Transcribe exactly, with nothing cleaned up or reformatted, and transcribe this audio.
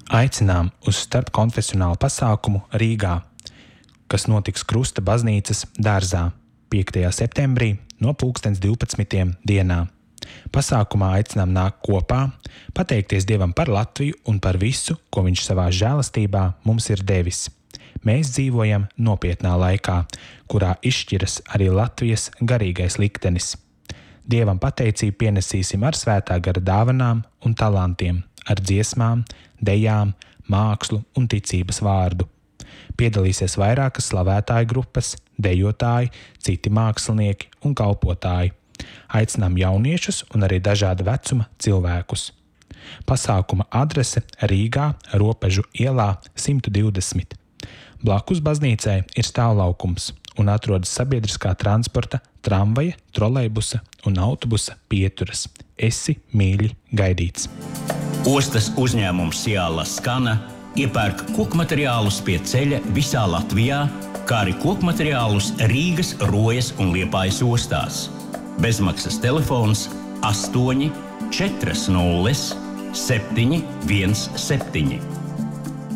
Aicinām uz starpkonfesionālu pasākumu Rīgā, kas notiks Krusta baznīcas dārzā piektajā septembrī no pulkstens divpadsmitiem dienā. Pasākumā aicinām nākt kopā, pateikties Dievam par Latviju un par visu, ko Viņš savā žēlastībā mums ir devis. Mēs dzīvojam nopietnā laikā, kurā izšķiras arī Latvijas garīgais liktenis. Dievam pateicību pienesīsim ar svētā gara dāvanām un talantiem, ar dziesmām, dejām, mākslu un ticības vārdu. Piedalīsies vairākas slavētāju grupas, dejotāji, citi mākslinieki un kalpotāji. Aicinām jauniešus un arī dažāda vecuma cilvēkus. Pasākuma adrese Rīgā, Ropežu ielā simt divdesmit. Blakus baznīcai ir stāvlaukums un atrodas sabiedriskā transporta, tramvaja, trolejbusa un autobusa pieturas. Esi mīļi gaidīts. Ostas uzņēmums Ciala Skana iepērk kokmateriālus pie ceļa visā Latvijā, kā arī kokmateriālus Rīgas, Rojas un Liepājas ostās. Bezmaksas telefons astoņi četri nulle septiņi viens septiņi.